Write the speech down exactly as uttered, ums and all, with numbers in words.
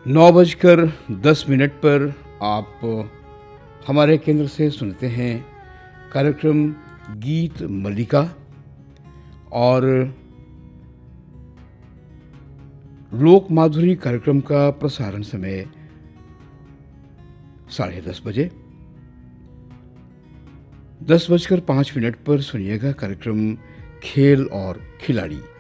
नौ बजकर दस मिनट पर आप हमारे केंद्र से सुनते हैं कार्यक्रम गीत मल्लिका और लोक माधुरी कार्यक्रम का प्रसारण समय साढ़े दस बजे। दस बजकर पाँच मिनट पर सुनिएगा कार्यक्रम खेल और खिलाड़ी।